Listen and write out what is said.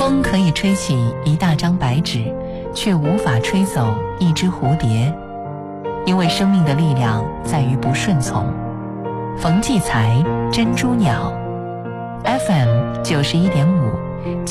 风可以吹起一大张白纸，却无法吹走一只蝴蝶，因为生命的力量在于不顺从。冯骥才，珍珠鸟 FM 91.5